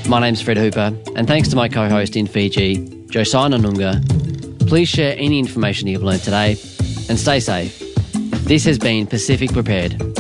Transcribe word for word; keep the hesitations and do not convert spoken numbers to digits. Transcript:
My name's Fred Hooper, and thanks to my co-host in Fiji, Josiah Nunga. Please share any information you've learned today, and stay safe. This has been Pacific Prepared.